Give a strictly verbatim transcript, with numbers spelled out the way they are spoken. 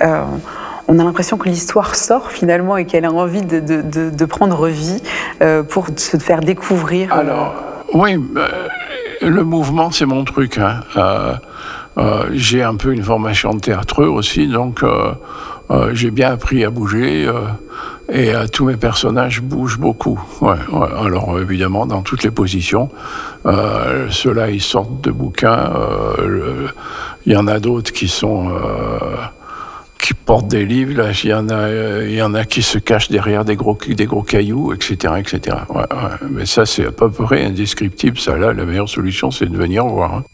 euh, on a l'impression que l'histoire sort finalement et qu'elle a envie de, de, de, de prendre vie euh, pour se faire découvrir. Alors, oui, euh, le mouvement, c'est mon truc. Hein. Euh, euh, j'ai un peu une formation de théâtreux aussi, donc euh, euh, j'ai bien appris à bouger. Euh, et euh, tous mes personnages bougent beaucoup. Ouais, ouais. Alors, évidemment, dans toutes les positions. Euh, ceux-là, ils sortent de bouquins. Il euh, y en a d'autres qui sont... Euh, qui portent des livres, là, il y en a, il y en a qui se cachent derrière des gros, des gros cailloux, et cetera, et cetera. Ouais, ouais. Mais ça, c'est à peu près indescriptible. Ça, là, la meilleure solution, c'est de venir voir. Hein.